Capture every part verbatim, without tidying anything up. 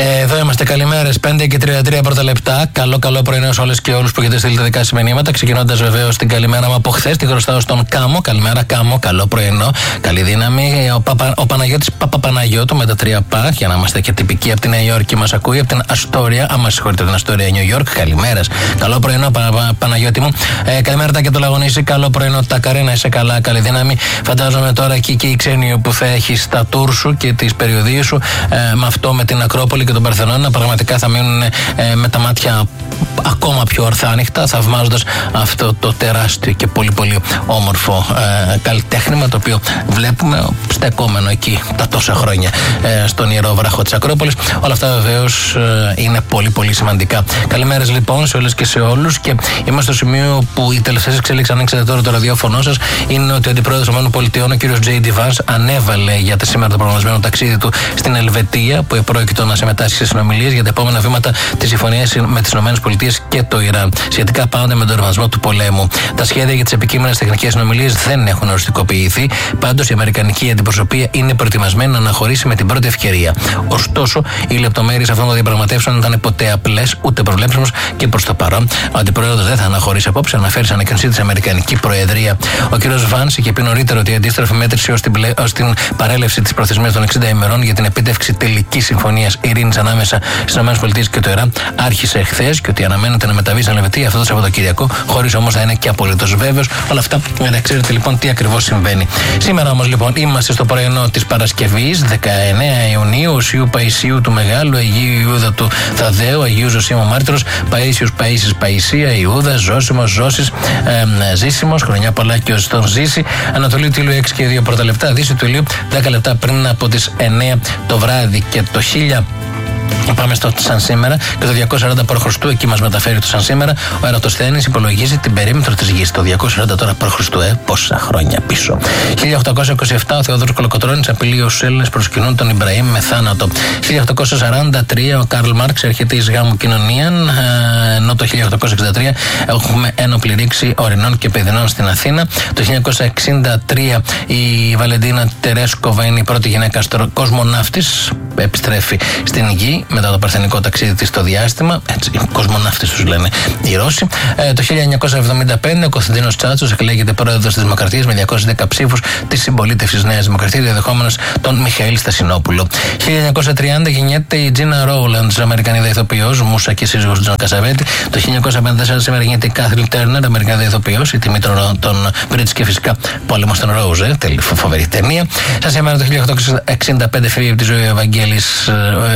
Ε, εδώ είμαστε, καλημέρες. πέντε και τριάντα τρία πρώτα λεπτά. Καλό, καλό πρωινό σε όλες και όλους που έχετε στείλει τα δικά σας μηνύματα. Ξεκινώντας βεβαίως την καλημέρα μου από χθες, τη χρωστάω στον Κάμο. Καλημέρα, Κάμο, καλό πρωινό. Καλή δύναμη. Ο, Παπα, ο Παναγιώτης Παπαπαναγιώτου με τα τρία πα, για να είμαστε και τυπικοί από τη Νέα Υόρκη. Μας ακούει από την Αστόρια. Αν μας συγχωρείτε, την Αστόρια, Νιου Υόρκ. Καλημέρας. Καλό πρωινό, πα, πα, Παναγιώτη μου. Ε, καλημέρα, τα και το Λαγωνίσι. Καλό πρωινό, τα Καρένα, είσαι καλά. Καλή δύναμη. Φαντάζομαι τώρα εκεί και η ξένη που θα έχει τα τουρ σου και τις περιοδίες σου, ε, με αυτό με την Ακρόπολη και τον Παρθενώνα, πραγματικά θα μείνουν ε, με τα μάτια ακόμα πιο ορθά ανοιχτά, θαυμάζοντας αυτό το τεράστιο και πολύ πολύ όμορφο ε, καλλιτέχνημα, το οποίο βλέπουμε στεκόμενο εκεί τα τόσα χρόνια ε, στον ιερό βράχο της Ακρόπολης. Όλα αυτά βεβαίως ε, είναι πολύ πολύ σημαντικά. Καλημέρες λοιπόν σε όλες και σε όλους, και είμαστε στο σημείο που οι τελευταίες εξελίξεις, ανοίξατε τώρα το ραδιόφωνο σας, είναι ότι ο αντιπρόεδρος των ΗΠΑ, ο κ. τζέι ντι Vance, ανέβαλε για τα σήμερα το προγραμματισμένο ταξίδι του στην Ελβετία, που επρόκειτο να συμμετάσχει σε συνομιλίες για τα επόμενα βήματα της συμφωνίας με τις ΗΠΑ και το Ιράν, σχετικά πάντα με τον τερματισμό του πολέμου. Τα σχέδια για τις επικείμενες τεχνικές συνομιλίες δεν έχουν οριστικοποιηθεί, πάντως η αμερικανική αντιπροσωπεία είναι προετοιμασμένη να αναχωρήσει με την πρώτη ευκαιρία. Ωστόσο, οι λεπτομέρειες αυτών των διαπραγματεύσεων δεν ήταν ποτέ απλές ούτε προβλέψιμες, και προς το παρόν ο αντιπρόεδρος δεν θα αναχωρήσει απόψε, αναφέρει σε ανακοίνωσή της Αμερικανική Προεδρία. Ο κ. Βάνς είχε πει νωρίτερα ότι η αντίστροφη μέτρηση ως την, πλε... ως την παρέλευση της προθεσμίας των εξήντα ημερών για την επίτευξη τελικής συμφωνίας ειρήνης ανάμεσα στις ΗΠΑ και το Ιράν άρχισε χθες, και ότι αναμένεται να μεταβεί στην Ελβετία αυτό το Σαββατοκύριακο, χωρίς όμως να είναι και απολύτως βέβαιος. Όλα αυτά για να ξέρετε λοιπόν τι ακριβώς συμβαίνει. Σήμερα όμως λοιπόν είμαστε στο πρωινό της Παρασκευής, δεκαεννέα Ιουνίου, Οσίου Παϊσίου του Μεγάλου, Αγίου Ιούδα του Θαδαίου, Αγίου Ζωσίμου Μάρτυρος, Παΐσιος Παΐσης Παϊσία, Ιούδα, Ζώσιμος Ζώσης, ε, Ζήσιμος, χρονιά πολλά και ως τον Ζήση. Ανατολή του ήλιου έξι και δύο πρώτα λεπτά, Δύση του ήλιου δέκα λεπτά πριν από τις εννέα το βράδυ, και το χίλια. Πάμε στο σαν σήμερα και το διακόσια σαράντα π.Χ. εκεί μας μεταφέρει το σαν σήμερα. Ο Ερατοσθένης υπολογίζει την περίμετρο της γης. Το διακόσια σαράντα τώρα π.Χ. Ε, πόσα χρόνια πίσω. χίλια οκτακόσια είκοσι επτά ο Θεόδωρος Κολοκοτρώνης απειλεί όσους Έλληνες προσκυνούν τον Ιμπραήμ με θάνατο. χίλια οκτακόσια σαράντα τρία ο Καρλ Μάρξ έρχεται εις γάμου κοινωνίαν, ενώ το χίλια οκτακόσια εξήντα τρία έχουμε ένοπλη ρήξη ορεινών και παιδινών στην Αθήνα. Το χίλια εννιακόσια εξήντα τρία η Βαλεντίνα Τερέσκοβα είναι η πρώτη γυναίκα κοσμοναύτης, επιστρέφει στην γη μετά το παρθενικό ταξίδι της στο διάστημα. Έτσι, κοσμοναύτης τους λένε οι Ρώσοι. Ε, το χίλια εννιακόσια εβδομήντα πέντε ο Κωνσταντίνος Τσάτσος εκλέγεται πρόεδρος της Δημοκρατίας με διακόσιες δέκα ψήφους της συμπολίτευσης Νέας Δημοκρατίας, διαδεχόμενος τον Μιχαήλ Στασινόπουλο. χίλια εννιακόσια τριάντα γεννιέται η Τζίνα Ρόουλαντς, Αμερικανίδα ηθοποιός, μούσα και σύζυγος του Τζον Κασαβέτη. Το χίλια εννιακόσια πενήντα τέσσερα σήμερα γεννιέται η Κάθριν Τέρνερ, Αμερικανίδα ηθοποιός, η τιμή των Brits, και φυσικά Πόλεμος των Ρόουζε, τέλει φοβερή ταινία. Σαν σήμερα το χίλια οκτακόσια εξήντα πέντε φύγει από τη ζωή ο Ευαγγέλης,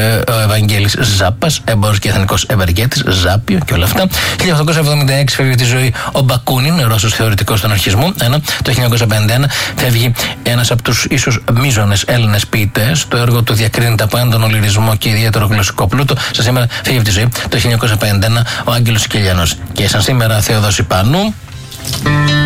ο Ευαγγέλης Ζάπας, έμπορος και εθνικός ευεργέτης, Ζάπιο και όλα αυτά. χίλια οκτακόσια εβδομήντα έξι φεύγει από τη ζωή ο Μπακούνιν, Ρώσος θεωρητικός του αναρχισμού. Ένα. Το χίλια εννιακόσια πενήντα ένα φεύγει ένας από τους ίσως μείζονες Έλληνες ποιητές. Το έργο του διακρίνεται από έντονο λυρισμό και ιδιαίτερο γλωσσικό πλούτο. Σαν σήμερα φεύγει από τη ζωή το χίλια εννιακόσια πενήντα ένα ο Άγγελος Κελιανός. Και σαν σήμερα Θεοδόση Πανού.